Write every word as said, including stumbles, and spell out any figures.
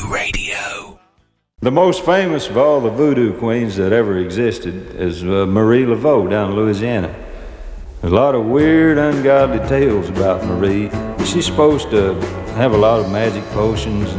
Radio. The most famous of all the voodoo queens that ever existed is uh, Marie Laveau down in Louisiana. There's a lot of weird, ungodly tales about Marie. She's supposed to have a lot of magic potions